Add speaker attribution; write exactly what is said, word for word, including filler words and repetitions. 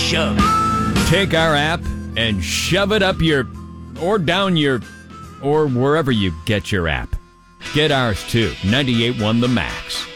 Speaker 1: shove.
Speaker 2: Take our app and shove it up your, or down your, or wherever you get your app. Get ours too, ninety-eight point one The Max.